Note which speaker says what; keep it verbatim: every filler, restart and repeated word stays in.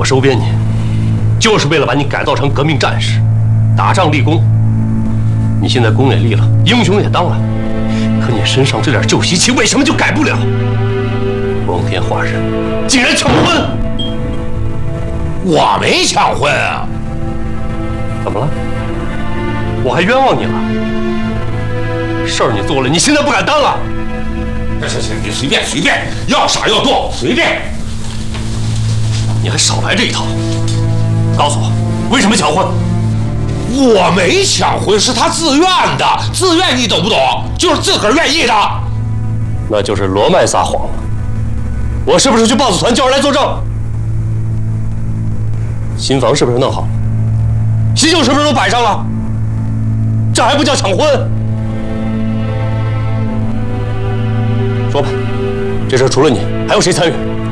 Speaker 1: 我收编你，就是为了把你改造成革命战士，打仗立功。你现在功也立了，英雄也当了，可你身上这点旧习气，为什么就改不了？光天化日，竟然抢婚！
Speaker 2: 我没抢婚啊！
Speaker 1: 怎么了？我还冤枉你了？事儿你做了，你现在不敢当了？
Speaker 2: 行行行，你随便随便，要傻要多随便。
Speaker 1: 你还少来这一套！告诉我，为什么抢婚？
Speaker 2: 我没抢婚，是他自愿的，自愿你懂不懂？就是自个儿愿意的。
Speaker 1: 那就是罗麦撒谎了。我是不是去豹子团叫人来作证？新房是不是弄好了？喜酒是不是都摆上了？这还不叫抢婚？说吧，这事除了你，还有谁参与？